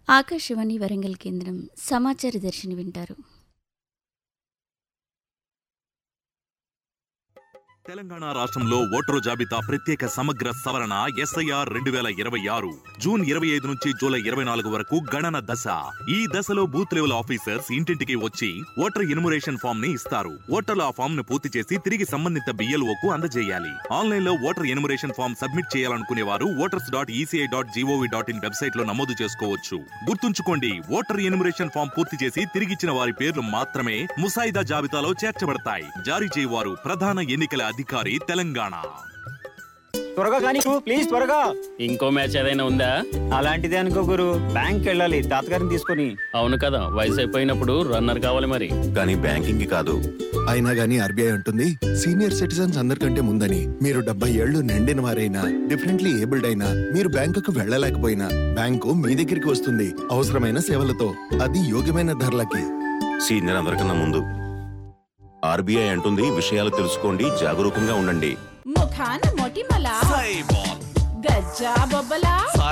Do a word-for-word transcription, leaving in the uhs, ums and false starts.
ఆకాశవాణి వరంగల్ కేంద్రం సమాచార దర్శిని వింటారు. తెలంగాణ రాష్ట్రంలో ఓటరు జాబితా ప్రత్యేక సమగ్ర సవరణ ఎస్ఐఆర్ రెండు వేల ఇరవై ఆరు జూన్ ఇరవై ఐదు నుంచి జూలై ఇరవై నాలుగు వరకు గణన దశ. ఈ దశలో బూత్ లెవెల్ ఆఫీసర్స్ ఇంటింటికి వచ్చి ఓటర్ ఎన్యుమరేషన్ ఫామ్ ని ఇస్తారు. ఓటర్లు ఆ ఫామ్ ను పూర్తి చేసి తిరిగి సంబంధిత బిఎల్ఓకు అందజేయాలి. ఆన్లైన్ లో ఓటర్ ఎన్యుమరేషన్ ఫామ్ సబ్మిట్ చేయాలనుకునే వారు voters dot ECI dot GOV dot in website లో నమోదు చేసుకోవచ్చు. గుర్తుంచుకోండి, ఓటర్ ఎన్యుమరేషన్ ఫామ్ పూర్తి చేసి తిరిగిచ్చిన వారి పేర్లు మాత్రమే ముసాయిదా జాబితాలో చేర్చబడతాయి. జారీ చేయవారు ప్రధాన ఎన్నికల అధికారి, తెలంగాణ. త్వరగా కానీ ప్లీజ్, త్వరగా. ఇంకో మ్యాచ్ ఏదైనా ఉందా? అలాంటిదే అనుకో గురు, బ్యాంక్ వెళ్ళాలి తాతగారిని తీసుకుని. అవును కదా, వయసు అయిపోయినప్పుడు రన్నర్ కావాలి మరి. కానీ బ్యాంకింగ్ కాదు. అయినా గానీ ఆర్బీఐ అంటుంది సీనియర్ సిటిజన్స్ అందరికంటే ముందని. మీరు డెబ్బై ఏళ్లు నిండిన వారైనా, డిఫరెంట్లీ ఏబుల్డ్ అయినా, మీరు బ్యాంకుకు వెళ్ళలేకపోయినా బ్యాంకు మీ దగ్గరికి వస్తుంది అవసరమైన సేవలతో, అది యోగ్యమైన ధరలకి. సీనియర్ అందరికన్నా ముందు. ఆర్బీఐ అంటుంది విషయాలు తెలుసుకోండి, జాగరూకంగా ఉండండి. ముఖాన మొటిమల, గజ్జా బొబ్బల,